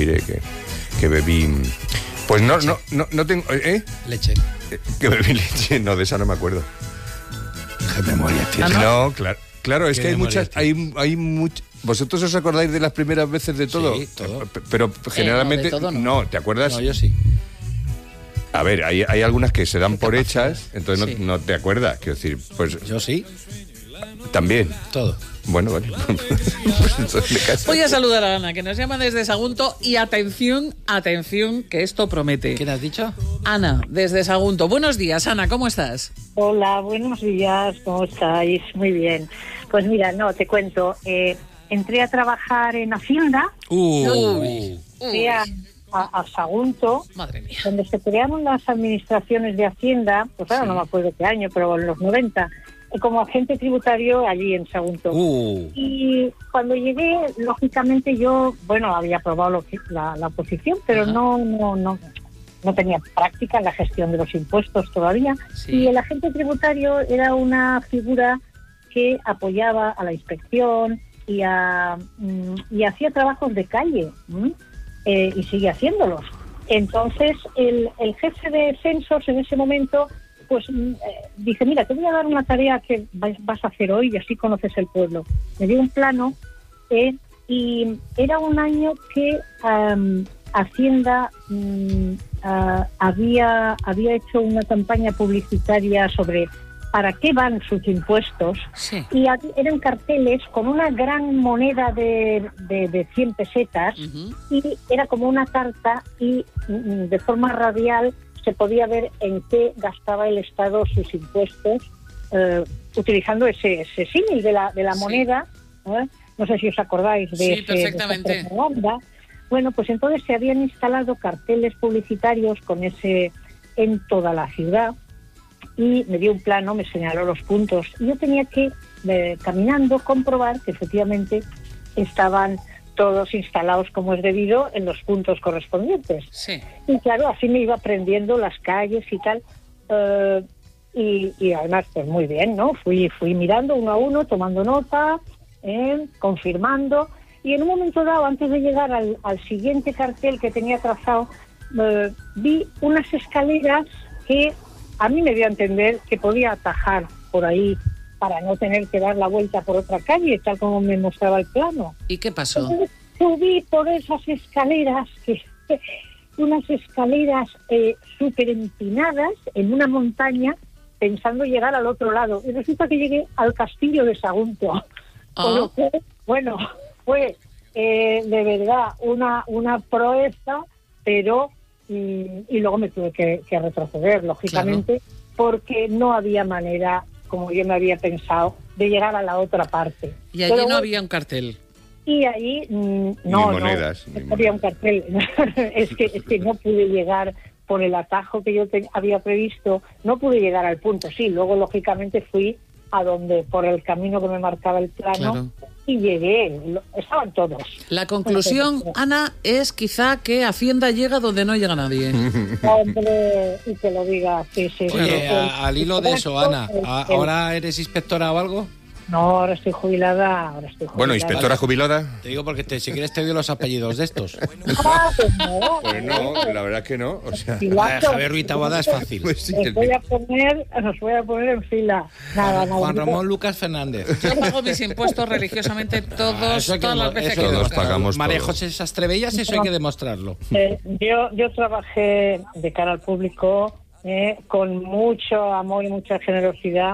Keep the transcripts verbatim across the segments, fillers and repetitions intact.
respiré, que, que bebí... Pues no, no, no, no tengo... ¿Eh? Leche. Que bebí leche, no, de esa no me acuerdo. ¿Qué memoria tienes? No, claro, claro, es ¿Qué que hay memoria muchas... hay, hay much... ¿Vosotros os acordáis de las primeras veces de todo? Sí, todo. Pero generalmente... Eh, no, de todo no. no, ¿te acuerdas? No, yo sí. A ver, hay, hay algunas que se dan por capacidad. hechas, entonces Sí. no, no te acuerdas. Quiero decir, pues Yo sí, también. todo. Bueno, vale. Pues entonces me caso. Voy a saludar a Ana, que nos llama desde Sagunto. Y atención, atención, que esto promete. ¿Quién has dicho? Ana, desde Sagunto. Buenos días, Ana, ¿cómo estás? Hola, buenos días, ¿cómo estáis? Muy bien. Pues mira, no, te cuento, eh, entré a trabajar en Hacienda, Uy. fui a, a, a Sagunto, Madre mía. donde se crearon las administraciones de Hacienda, pues ahora Sí. no me acuerdo qué año, pero en los noventa, eh, como agente tributario allí en Sagunto. Uh. Y cuando llegué, lógicamente yo, bueno, había aprobado lo que- la, la oposición, pero Ajá. no, no, no, no tenía práctica en la gestión de los impuestos todavía. Sí. Y el agente tributario era una figura que apoyaba a la inspección y, a, mm, y hacía trabajos de calle, ¿m? Eh, y sigue haciéndolos. Entonces, el, el jefe de censos en ese momento, pues mm, eh, dice, mira, te voy a dar una tarea que vas, vas a hacer hoy y así conoces el pueblo. Me dio un plano eh, y era un año que um, Hacienda mm, uh, había, había hecho una campaña publicitaria sobre para qué van sus impuestos. Sí. Y aquí eran carteles con una gran moneda de, de, de cien pesetas Ujú. y era como una carta y mm, de forma radial se podía ver en qué gastaba el Estado sus impuestos eh, utilizando ese, ese símil de la, de la Sí. moneda. ¿eh? No sé si os acordáis de, Sí, ese, perfectamente. de esa propaganda. Bueno, pues entonces se habían instalado carteles publicitarios con ese en toda la ciudad. Y me dio un plano, me señaló los puntos. Y yo tenía que, eh, caminando, comprobar que efectivamente estaban todos instalados como es debido en los puntos correspondientes. Sí. Y claro, así me iba aprendiendo las calles y tal. eh, y, y además, pues muy bien, ¿no? Fui, fui mirando uno a uno, tomando nota, eh, confirmando. Y en un momento dado, antes de llegar al, al siguiente cartel que tenía trazado, eh, vi unas escaleras que a mí me dio a entender que podía atajar por ahí para no tener que dar la vuelta por otra calle, tal como me mostraba el plano. ¿Y qué pasó? Entonces, subí por esas escaleras, que unas escaleras eh, súper empinadas en una montaña, pensando llegar al otro lado. Y resulta que llegué al castillo de Sagunto. Ah. Con lo que, bueno, fue eh, de verdad una, una proeza, pero... Y, y luego me tuve que, que retroceder, lógicamente, porque no había manera, como yo me había pensado, de llegar a la otra parte. Y allí Pero no bueno, había un cartel. Y ahí mm, no, Ni no, monedas, no, ni había un cartel. es, que, es que no pude llegar por el atajo que yo te, había previsto, no pude llegar al punto. Sí, luego lógicamente fui a donde, por el camino que me marcaba el plano, Claro. y llegué, lo- estaban todos. La conclusión, Ana, es quizá que Hacienda llega donde no llega nadie. Hombre, y que lo diga, sí, sí. Oye, sí. a- al hilo de eso, Ana, ¿a- ¿ahora eres inspectora o algo? No, ahora estoy jubilada, ahora estoy jubilada. Bueno, inspectora jubilada. Te digo porque te, si quieres te doy los apellidos de estos. Ah, pues no. Pues no, la verdad que no. O sea, Pilato. Javier Ruiz Taboada es fácil. pues sí, Nos voy a poner, nos voy a poner en fila. Nada, nada. Juan Ramón Lucas Fernández. Yo pago mis impuestos religiosamente Ah, todos, eso hay que todas las demo- veces eso que hay que Todos toca. pagamos María todo. José Sastrebellas, eso hay que demostrarlo. Eh, yo, yo trabajé de cara al público eh, con mucho amor y mucha generosidad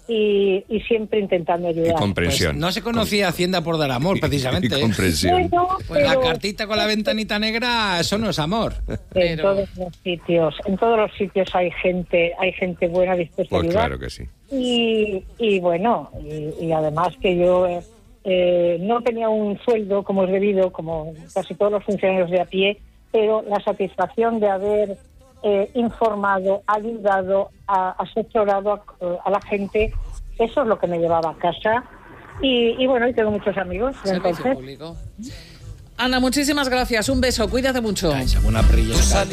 y, y siempre intando y ayudar. Pues comprensión. no se conocía Hacienda por dar amor, precisamente. Y ¿eh? comprensión. Bueno, Pues la pero cartita con la ventanita negra, eso no es amor. en pero- todos los sitios, en todos los sitios hay gente, hay gente buena dispuesta a Pues ayudar. claro que sí. Y, y bueno, y, y además que yo eh, eh, no tenía un sueldo como es debido, como casi todos los funcionarios de a pie, pero la satisfacción de haber eh, informado, ayudado, a, asesorado a, a la gente, eso es lo que me llevaba a casa. Y, y bueno, y tengo muchos amigos, Servicio entonces... público. Ana, muchísimas gracias. Un beso. Cuídate mucho. Ay, según una perilla se cae.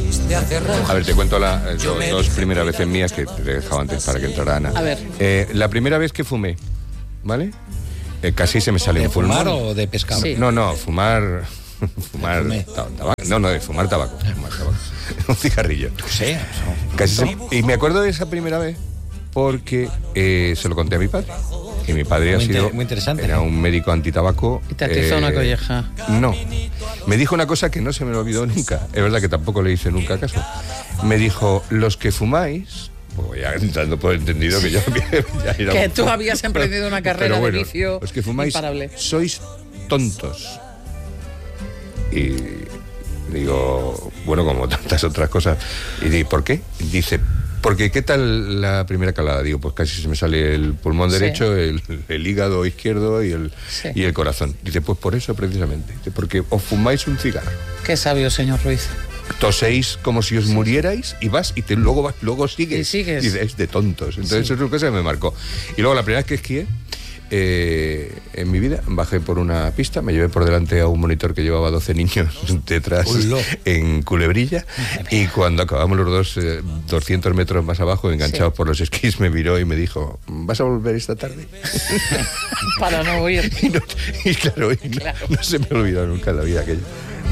A ver, te cuento las dos primeras veces mías que te he dejado antes para que entrara Ana. A ver. Eh, la primera vez que fumé, ¿vale? Eh, casi se me sale ¿De un pulmón. fumar o de pescado? Sí. No, no, fumar fumar ta- tabaco. No, no, de fumar tabaco. Fumar tabaco. Un cigarrillo. Sí, eso. Casi sí. Y me acuerdo de esa primera vez porque eh, se lo conté a mi padre. Y mi padre ha Muy sido... inter- muy interesante, Era ¿no? un médico antitabaco. Y te atizó una colleja. No. Me dijo una cosa que no se me olvidó nunca. Es verdad que tampoco le hice nunca caso. Me dijo, los que fumáis... Pues ya dando por entendido que yo ya era Que un- tú habías emprendido una carrera Pero bueno, de vicio los que fumáis imparable. sois tontos. Y digo, bueno, como tantas otras cosas. Y digo, ¿por qué? Dice, porque ¿qué tal la primera calada? Digo, pues casi se me sale el pulmón Sí. derecho, el, el hígado izquierdo y el, Sí. y el corazón. Dice, pues por eso precisamente. Dice, porque os fumáis un cigarro. Qué sabio, señor Ruiz. Toséis como si os murierais y vas y te, luego vas, luego sigues. Y sigues. Dice, es de tontos. Entonces Sí. eso es una cosa que me marcó. Y luego la primera vez que esquié, eh, en mi vida, bajé por una pista, me llevé por delante a un monitor que llevaba doce niños detrás Ullo. en culebrilla, y cuando acabamos los dos, eh, doscientos metros más abajo, enganchados Sí. por los esquís, me miró y me dijo, ¿vas a volver esta tarde? Para no huir. y, no- y claro, y no- Claro. no se me olvidó nunca en la vida aquello.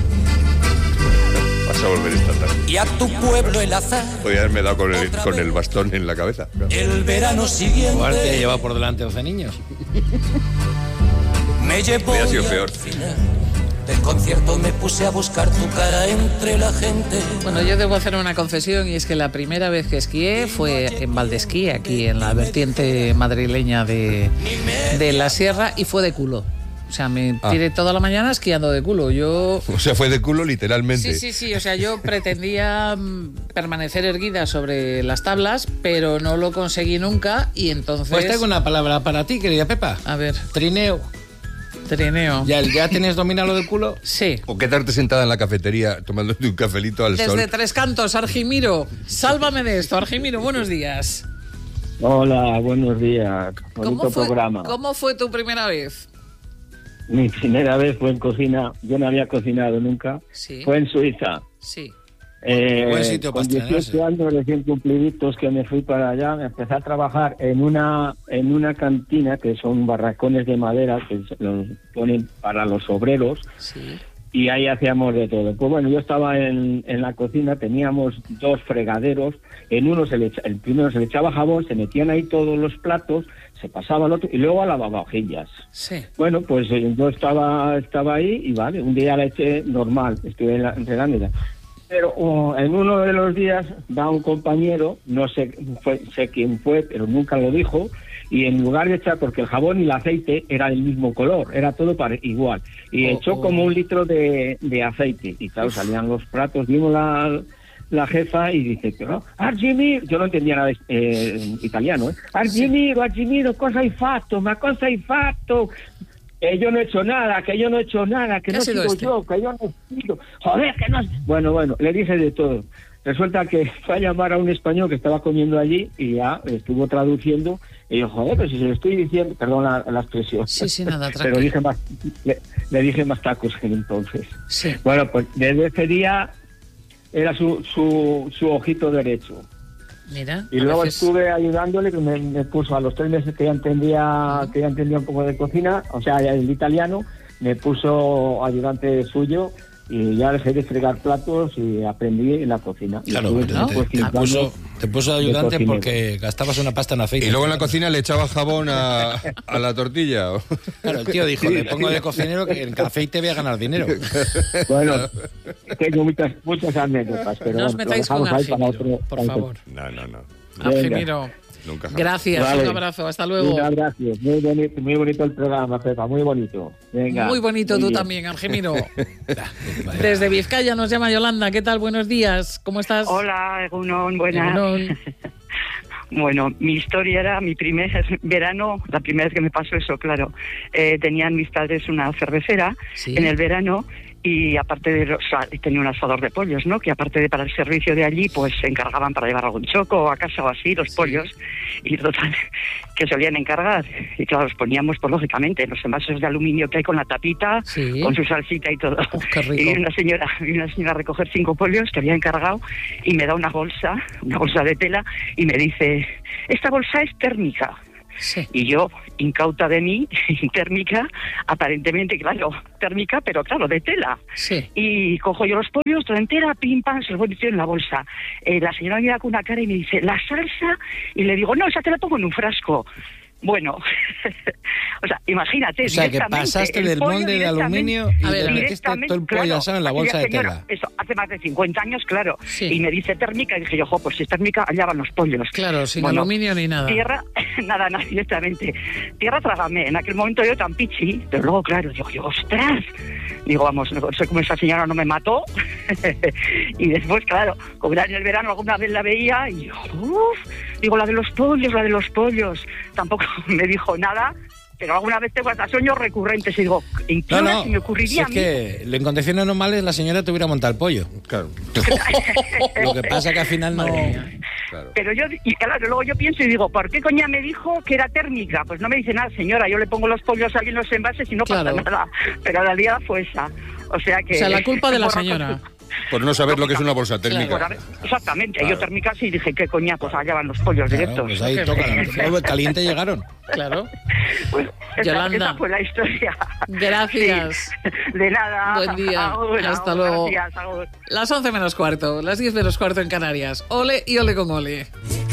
Vas a volver esta tarde. Y a tu pueblo el azar, Podría haberme dado con el, con el bastón en la cabeza. el verano Igual te siguiente lleva por delante doce niños. me llevó Hubiera sido y al peor. final del concierto me puse a buscar tu cara entre la gente. Bueno, yo debo hacer una confesión, y es que la primera vez que esquié fue en Valdesquí, aquí en la vertiente madrileña de, de la sierra, y fue de culo. O sea, me Ah. tiré toda la mañana esquiando de culo. Yo... O sea, fue de culo literalmente. Sí, sí, sí. O sea, yo pretendía mm, permanecer erguida sobre las tablas, pero no lo conseguí nunca, y entonces... Pues tengo una palabra para ti, querida Pepa. A ver, Trineo. trineo. ¿Ya, ya tienes dominado lo del culo? Sí. O quedarte sentada en la cafetería tomándote un cafelito al sol. Desde Tres Cantos, Argimiro. Sálvame de esto, Argimiro. Buenos días. Hola, buenos días. Bonito ¿Cómo fue, programa. ¿Cómo fue tu primera vez? Mi primera vez fue en cocina. Yo no había cocinado nunca. Sí. Fue en Suiza. Sí. Eh, Buen sitio con para estrenarse. dieciocho años recién cumpliditos que me fui para allá, me empecé a trabajar en una en una cantina que son barracones de madera que se los ponen para los obreros, Sí. y ahí hacíamos de todo. Pues bueno, yo estaba en, en la cocina, teníamos dos fregaderos, en uno se le echa- el primero se le echaba jabón, se metían ahí todos los platos, se pasaba al otro y luego a lavavajillas. Sí. Bueno, pues eh, yo estaba estaba ahí y vale, un día la eché normal, estuve en la, entregándola. Pero oh, en uno de los días va un compañero, no sé fue, sé quién fue, pero nunca lo dijo, y en lugar de echar, porque el jabón y el aceite era del mismo color, era todo pare- igual, y Oh, echó oh. como un litro de, de aceite, y claro, salían los platos, vimos la, la jefa y dice, pero Argimiro, yo no entendía nada de eh, italiano, ¿eh? Argimiro, Argimiro, cosa hai fatto, ma cosa hai fatto? Que yo no he hecho nada, que yo no he hecho nada, que ¿Qué no ha sido sigo este? yo, que yo no he sido, joder, que no... Bueno, bueno, le dije de todo. Resulta que fue a llamar a un español que estaba comiendo allí y ya estuvo traduciendo, y yo, joder, pero si se lo estoy diciendo, perdón la, la expresión. Sí, sí, nada, Pero tranquilo. dije más, le, le dije más tacos que entonces. Sí. Bueno, pues desde ese día era su, su, su ojito derecho. Mira. Y a luego veces- estuve ayudándole, que me, me puso a los tres meses que ya entendía que ya entendía un poco de cocina, o sea, el italiano, me puso ayudante suyo y ya dejé de fregar platos y aprendí en la cocina. Y Claro, estuve te, ¿no? te- pues, te cinco puso, años te puso de de ayudante cocinero. porque gastabas una pasta en aceite. Y luego en la cocina le echaba jabón a, a la tortilla. Claro, el tío dijo, le pongo de cocinero que en aceite voy a ganar dinero. Bueno, tengo muchas, muchas anécdotas, pero No os bueno, lo metáis con dejamos ahí para Argimiro, otro- por para otro- favor. No, no, no. Venga. Argimiro. Nunca jamás. Gracias, Vale. un abrazo, hasta luego. Un abrazo, muy bonito, muy bonito el programa, Pepa, muy bonito. Venga. Muy bonito tú bien. también, Argimiro. Desde Vizcaya nos llama Yolanda. ¿Qué tal? Buenos días. ¿Cómo estás? Hola, Egunon, buenas. Egunon. Bueno, mi historia era mi primer verano, la primera vez que me pasó eso, claro. Eh, tenían mis padres una cervecera Sí. en el verano y aparte de los, tenía un asador de pollos, ¿no? Que aparte de para el servicio de allí, pues se encargaban para llevar algún choco a casa o así, los pollos, y total, que solían encargar. Y claro, los poníamos, pues lógicamente, en los envases de aluminio que hay con la tapita, Sí. con su salsita y todo. Uf, qué rico. Y vino una señora, vino una señora a recoger cinco pollos que había encargado y me da una bolsa, una bolsa de tela, y me dice, esta bolsa es térmica. Sí. Y yo, incauta de mí, térmica, aparentemente, claro, térmica, pero claro, de tela. Sí. Y cojo yo los pollos, toda entera, pim, pam, se los voy metiendo en la bolsa. Eh, la señora me mira con una cara y me dice, ¿la salsa? Y le digo, no, esa te la pongo en un frasco. Bueno, o sea, imagínate. O sea, que pasaste del molde de aluminio y ver, le metiste todo el pollo asado en la bolsa de señora, tela. Eso, hace más de cincuenta años, claro. Sí. Y me dice térmica, y dije yo, jo, pues si es térmica, allá van los pollos. Claro, sin Bueno, aluminio ni nada. Tierra, nada, nada, directamente. Tierra, trágame. En aquel momento yo tan pichi, pero luego, claro, digo yo, ostras. Digo, vamos, no sé cómo esa señora no me mató. Y después, claro, como era en el verano, alguna vez la veía y yo, uff, digo, la de los pollos, la de los pollos. Tampoco me dijo nada, pero alguna vez tengo hasta sueños recurrentes y digo, ¿en qué No, hora no, se me ocurriría si es a mí? que en condiciones normales la señora te hubiera montado el pollo. Claro. Lo que pasa que al final no... Claro. Pero yo, y claro, luego yo pienso y digo, ¿por qué coña me dijo que era térmica? Pues no me dice nada, señora, yo le pongo los pollos ahí en los envases y no Claro. pasa nada. Pero la liada fue esa. O sea que... O sea, la culpa de la Borra señora. con Por no saber lo que es una bolsa Claro. térmica. Por haber- exactamente, Claro. yo térmica sí dije, ¿qué coña? Pues allá van los pollos Claro, directos. pues ahí toca. la- Caliente llegaron. Claro. Pues esa, Yolanda. esa fue la historia. Gracias. Sí. De nada. Buen día. Agur, Hasta agur, luego. gracias, agur. Las once menos cuarto, las diez menos cuarto en Canarias. Ole y ole con ole.